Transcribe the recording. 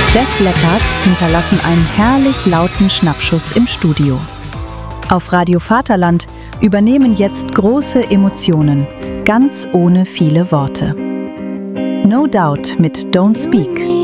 Def Leppard hinterlassen einen herrlich lauten Schnappschuss im Studio. Auf Radio Vaterland übernehmen jetzt große Emotionen, ganz ohne viele Worte. No Doubt mit Don't Speak.